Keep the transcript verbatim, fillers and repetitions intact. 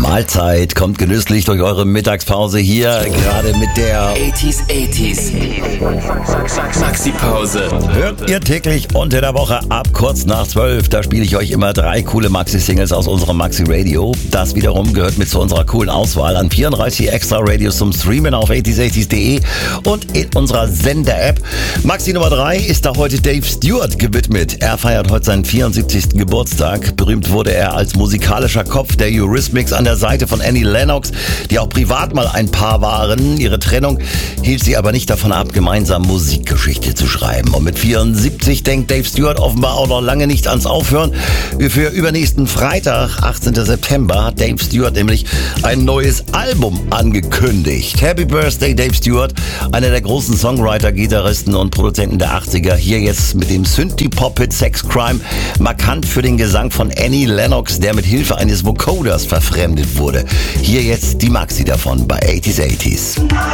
Mahlzeit kommt genüsslich durch eure Mittagspause hier, gerade mit der achtziger, achtziger Maxi-Pause. Hört ihr täglich unter der Woche ab kurz nach zwölf. Da spiele ich euch immer drei coole Maxi-Singles aus unserem Maxi-Radio. Das wiederum gehört mit zu unserer coolen Auswahl an vierunddreißig extra Radios zum Streamen auf achtziger achtziger punkt de und in unserer Sender-App. Maxi Nummer drei ist da heute Dave Stewart gewidmet. Er feiert heute seinen vierundsiebzigsten Geburtstag. Berühmt wurde er als musikalischer Kopf der Eurythmics an der Seite von Annie Lennox, die auch privat mal ein Paar waren. Ihre Trennung hielt sie aber nicht davon ab, gemeinsam Musikgeschichte zu schreiben. Und mit vierundsiebzig denkt Dave Stewart offenbar auch noch lange nicht ans Aufhören. Für übernächsten Freitag, achtzehnten September, hat Dave Stewart nämlich ein neues Album angekündigt. Happy Birthday, Dave Stewart, einer der großen Songwriter, Gitarristen und Produzenten der achtziger. Hier jetzt mit dem Synthie-Pop-Hit Sex Crime, markant für den Gesang von Annie Lennox, der mit Hilfe eines Vocoders verfremdet wurde. Hier jetzt die Maxi davon bei achtziger achtziger.